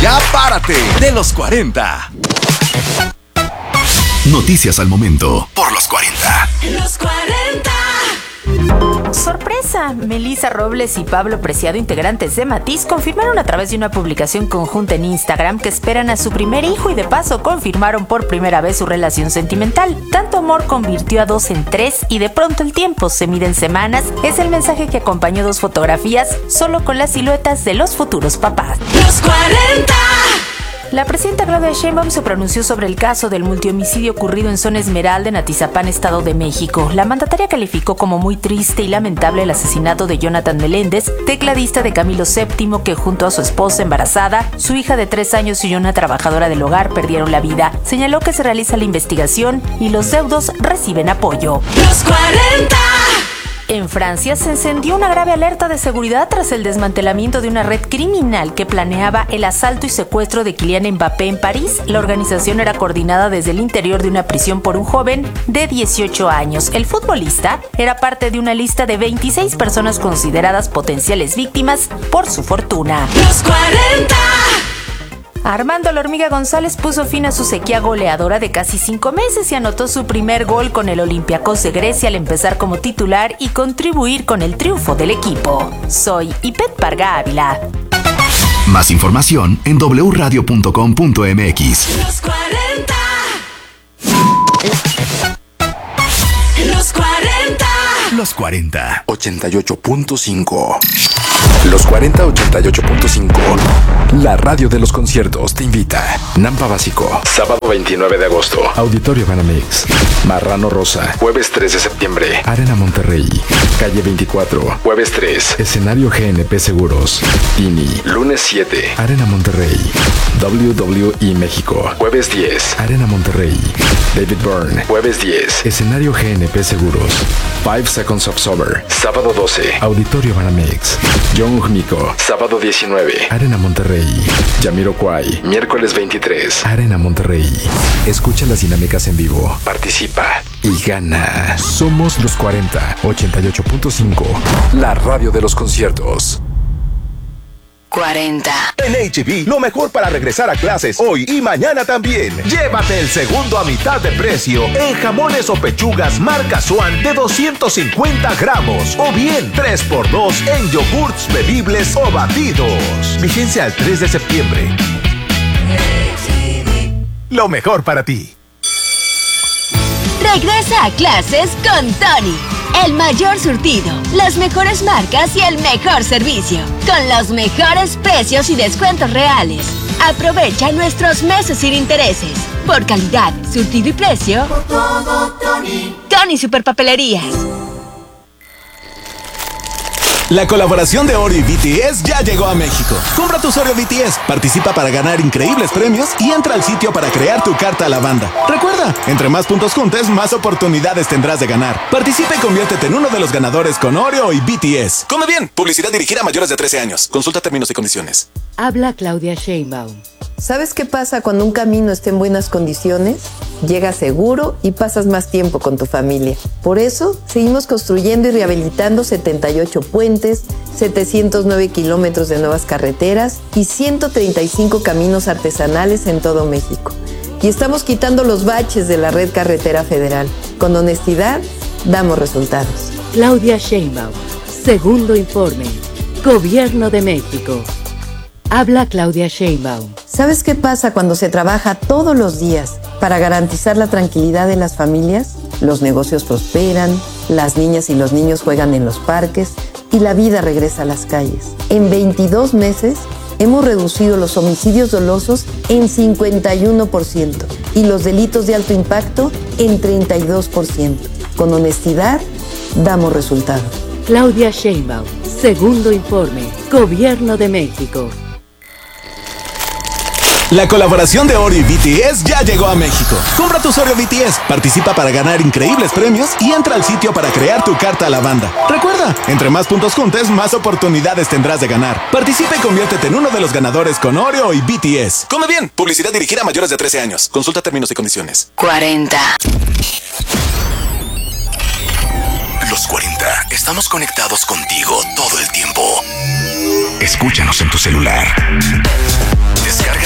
Ya párate de los 40. Noticias al momento por los 40. Los 40. Sorpresa, Melissa Robles y Pablo Preciado, integrantes de Matiz, confirmaron a través de una publicación conjunta en Instagram que esperan a su primer hijo y de paso confirmaron por primera vez su relación sentimental. Tanto amor convirtió a 2 en 3 y de pronto el tiempo se mide en semanas. Es el mensaje que acompañó 2 fotografías solo con las siluetas de los futuros papás. Los 40. La presidenta Claudia Sheinbaum se pronunció sobre el caso del multihomicidio ocurrido en Zona Esmeralda, en Atizapán, Estado de México. La mandataria calificó como muy triste y lamentable el asesinato de Jonathan Meléndez, tecladista de Camilo VII, que junto a su esposa embarazada, su hija de 3 años y una trabajadora del hogar perdieron la vida. Señaló que se realiza la investigación y los deudos reciben apoyo. Los 40. En Francia se encendió una grave alerta de seguridad tras el desmantelamiento de una red criminal que planeaba el asalto y secuestro de Kylian Mbappé en París. La organización era coordinada desde el interior de una prisión por un joven de 18 años. El futbolista era parte de una lista de 26 personas consideradas potenciales víctimas por su fortuna. Los 40. Armando La Hormiga González puso fin a su sequía goleadora de casi 5 meses y anotó su primer gol con el Olympiacos de Grecia al empezar como titular y contribuir con el triunfo del equipo. Soy Ipet Parga Ávila. Más información en wradio.com.mx. Los 40. Los 40. Los 40 88.5. Los 40 88.5. La radio de los conciertos te invita. Nampa Básico, sábado 29 de agosto. Auditorio Banamex. Marrano Rosa, jueves 3 de septiembre. Arena Monterrey. Calle 24, jueves 3. Escenario GNP Seguros. Tini, lunes 7. Arena Monterrey. WWE México, jueves 10. Arena Monterrey. David Byrne, jueves 10. Escenario GNP Seguros. 5 Seconds of Sober, sábado 12. Auditorio Banamex. Young Miko, sábado 19. Arena Monterrey. Jamiroquai, miércoles 23. Arena Monterrey. Escucha las dinámicas en vivo. Participa y gana. Somos los 40 88.5. La radio de los conciertos. 40. En H-E-B, lo mejor para regresar a clases hoy y mañana también. Llévate el segundo a mitad de precio en jamones o pechugas marca Swan de 250 gramos. O bien 3x2 en yogurts bebibles o batidos. Vigencia al 3 de septiembre. H-E-B. Lo mejor para ti. Regresa a clases con Tony. El mayor surtido, las mejores marcas y el mejor servicio. Con los mejores precios y descuentos reales. Aprovecha nuestros meses sin intereses. Por calidad, surtido y precio. Por todo, Tony. Tony Superpapelerías. La colaboración de Oreo y BTS ya llegó a México. Compra tu Oreo BTS, participa para ganar increíbles premios y entra al sitio para crear tu carta a la banda. Recuerda, entre más puntos juntes, más oportunidades tendrás de ganar. Participa y conviértete en uno de los ganadores con Oreo y BTS. Come bien, publicidad dirigida a mayores de 13 años. Consulta términos y condiciones. Habla Claudia Sheinbaum. ¿Sabes qué pasa cuando un camino está en buenas condiciones? Llegas seguro y pasas más tiempo con tu familia. Por eso, seguimos construyendo y rehabilitando 78 puentes, 709 kilómetros de nuevas carreteras y 135 caminos artesanales en todo México. Y estamos quitando los baches de la red carretera federal. Con honestidad, damos resultados. Claudia Sheinbaum. Segundo informe. Gobierno de México. Habla Claudia Sheinbaum. ¿Sabes qué pasa cuando se trabaja todos los días para garantizar la tranquilidad de las familias? Los negocios prosperan, las niñas y los niños juegan en los parques y la vida regresa a las calles. En 22 meses hemos reducido los homicidios dolosos en 51% y los delitos de alto impacto en 32%. Con honestidad, damos resultados. Claudia Sheinbaum. Segundo informe. Gobierno de México. La colaboración de Oreo y BTS ya llegó a México. Compra tu Oreo BTS, participa para ganar increíbles premios y entra al sitio para crear tu carta a la banda. Recuerda, entre más puntos juntes, más oportunidades tendrás de ganar. Participa y conviértete en uno de los ganadores con Oreo y BTS. Come bien, publicidad dirigida a mayores de 13 años. Consulta términos y condiciones. 40. Los 40. Estamos conectados contigo todo el tiempo. Escúchanos en tu celular. Descarga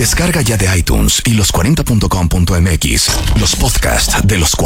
Descarga ya de iTunes y los40.com.mx los podcasts de los 40.